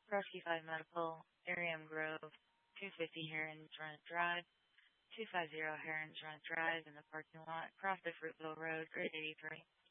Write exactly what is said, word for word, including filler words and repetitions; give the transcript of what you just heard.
Rusky five Medical, Arium Grove, two fifty Herons Run Drive, two fifty Herons Run Drive in the parking lot, across the Fruitville Road, Grade eighty-three.